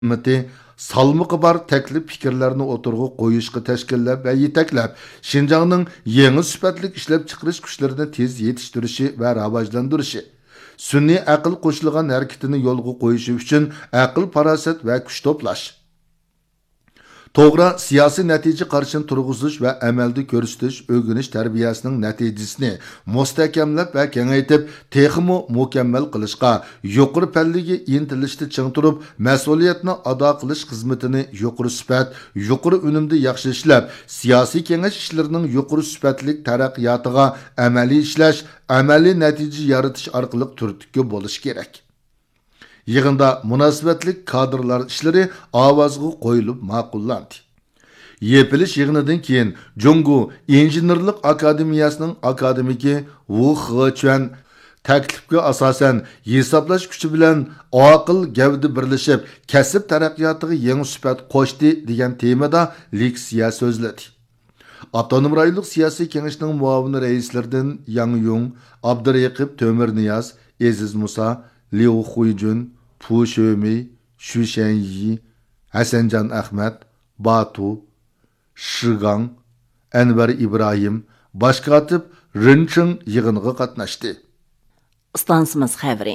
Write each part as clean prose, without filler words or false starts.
Hükümeti salmıqı bar təklif fikirlərini oturğu qoyuşqı təşkilləb və yetəkləb, Şinjanның yeni sübətlik işləb çıxırış güçlərini tez yetiştirişi və ravaجlandırışı, sünni aql qoşulğan hərəkətini yolğu qoyuşı üçün aql parasət və güç toplaş. Toğra siyasi netice qarşın turğuzuş və əməldə görüstüş, ögünüş tərbiyəsinin nəticəsini müstəhkəmləb və kengaytib, texmi mükəmməl qilishqa, yuqori pəlliga intilishda ching turib, mas'uliyatni ado qilish xizmatini yuqori sifat, yuqori unumda yaxshi ishlab, siyosiy kengash ishlarining yuqori sifatlik taraqqiyotiga amaliy ishlash, amaliy natija yaratish orqali turtki bo'lish kerak. Yığında münasibətlik kadrlar işləri avazğı qoyulub ma'qullandi. Yepilish yığınıdan keyin Jungu İnjenerlik Akademiyasının akademiki Wu Hechuan təklifə asasən hesaplash kuchi bilan aql gavdi birlashib, kasb taraqqiyotiga yangi sifat qo'shdi degan temada leksiya so'zladi. Avtonom rayonluq siyosiy kengashning muavin raislaridan Yang Yung, Abduraqib Tömürniyaz, Aziz Musa, Liu Huijun, Pu Shömi, Xu Shenyi, Hasanjan Ahmet, Batu, Shigang, Enver İbrahim, başqa atıb Rinching yığınıға qatnaşdı. Stansımız xəbri.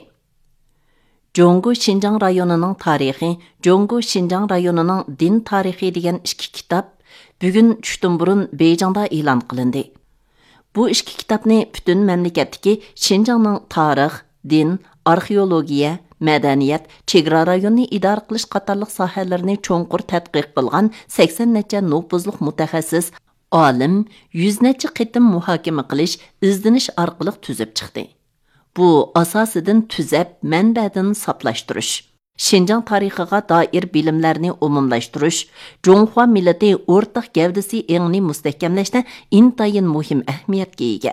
Jongu Xinjiang rayonunun tarixi, Jongu Xinjiang rayonunun din tarixi degan iki kitap bugün tushdan burun Beyjingda e'lon qilindi. Bu iki kitapni butun mamlakatdagi Xinjiangning tarix, din, arxeologiya, madaniyat, chegara rayonni idora qilish qatorliq sohalarni cho'nqur tadqiq qilgan 80 necha nufuzliq mutaxassis, olim 100 necha qitim muhokama qilish, izdinish orqali tuzib chiqdi. Bu asosidan tuzab, manbadan saplashtirish, Xinjiang tarixiga doir bilimlarni umumlashtirish, Jonghua millati o'rtaq gavdasi engni mustahkamlashda intayin muhim ahamiyatga ega.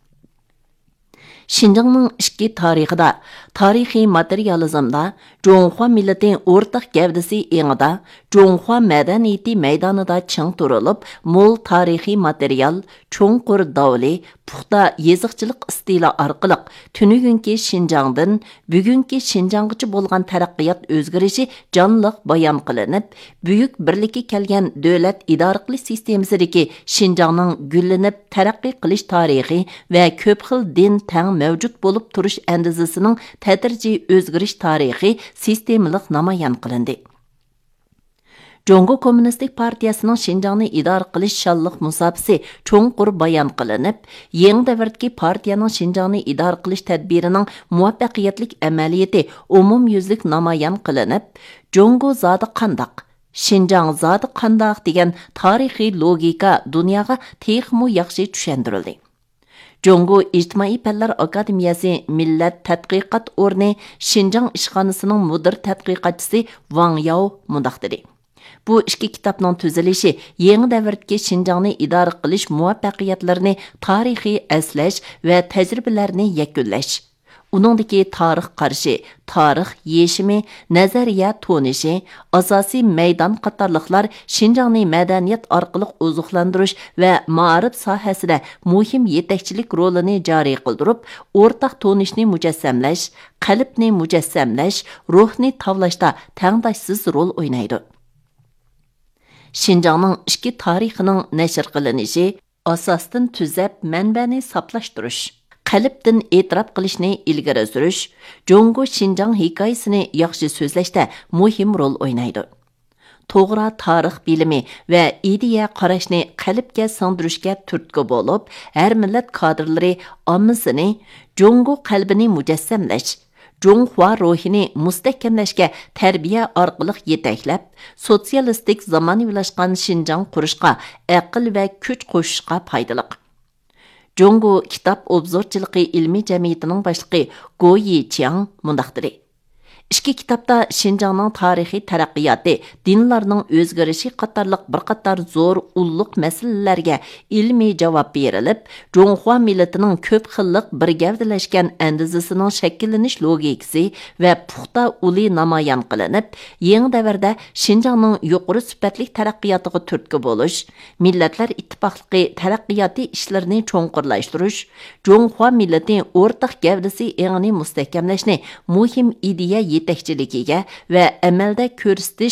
Şinjanның ішкі тарихida, тарихи материализмда, Jonghua millati o'rtaq gavdasi engida, Jonghua madaniyati meydanida ching turilib, mo'l tarixiy material, cho'nqur davli, puxta yeziqchilik istili orqali tunugunki Xinjiangdan bugungi Xinjianggacha bo'lgan taraqqiyot o'zgarishi jonliq bayon qilinib, buyuk birlikka kelgan davlat idora qilish sistemasidagi Xinjiangning gullanib taraqqiy qilish tarixi va ko'p xil din tang mavjud bo'lib turish andizasining tadrijiy o'zgarish tarixi sistemalik namoyon qilindi. Jongo Kommunistik Partiyasining Xinjiangni idora qilish shonliq musofasi cho'nqur bayon qilinib, yangi davrdagi partiyaning Xinjiangni idora qilish tadbirining muvaffaqiyatli amaliyati umumyuzlik namoyon qilinib, Jongo zodi qandaq, Xinjiang zodi qandaq degan tarixiy logika dunyoga texmo yaxshi tushuntirildi. Jongo İctimai Fanlar Akademiyasi Millat Tadqiqot o'rni Xinjiang ishxonasining mudir tadqiqotchisi Wang Yao mundaq dedi. Bu iki kitapning tuzilishi yangi davrdagi Xinjiangni idora qilish muvaffaqiyatlarini tarixiy aslash va tajribalarni yakunlash. Uningdagi tarix qarashi, tarix yeshimi, nazariya to'nishi, asosiy maydon qatorliqlar Xinjiangni madaniyat orqali oziqlantirish va ma'rif sohasida muhim yetakchilik rolini joriy qildirib, o'rtaq to'nishni mujassamlash, qalbni mujassamlash, ruhni tavlashda tangdoshsiz rol o'ynaydi. Xinjiangning ichki tarixining nashr qilinishi, asosdan tuzab manbani saplashtirish, qalbdan e'tirof qilishni ilgari surish, Jongo Xinjiang hikoyasini yaxshi so'zlashda muhim rol o'ynaydi. To'g'ri tarix bilimi va ideya qarashni qalbga singdirishga turtki bo'lib, har millat kadrlari ommasini Jongo qalbini mujassamlash, Jonghua ruhini mustahkamlashga tarbiya orqali yetaklab, sotsialistik zamonaviylashgan Xinjiang qurishga aql va kuch qo'shishga foydali. Jongo Kitap obzorchiligi ilmiy jamiyatining boshlig'i Go Yiqiang mundaq dedi. İki kitapda Xinjiangning tarixiy taraqqiyoti, dinlarning o'zgarishi qatorliq bir qator zo'r ulluq masalalarga ilmiy javob berilib, Jonghua millatining ko'p xillik bir gavdalashgan andizasining shakllanish logikasi va puxta uli namoyon qilinib, yangi davrda Xinjiangning yuqori sifatli taraqqiyotiga turtki bo'lish, millatlar ittifoqligi taraqqiyoti ishlarini cho'nqurlashtirish, Jonghua millati o'rtaq gavdasi engini mustahkamlashni muhim ideya yetakchiligiga va amalda ko'rsatish